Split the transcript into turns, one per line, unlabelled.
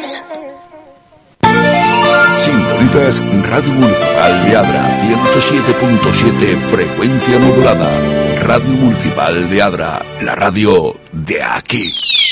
Express.
Sintonizas Radio Municipal de Adra, 107.7 frecuencia modulada. Radio Municipal de Adra, la radio de aquí.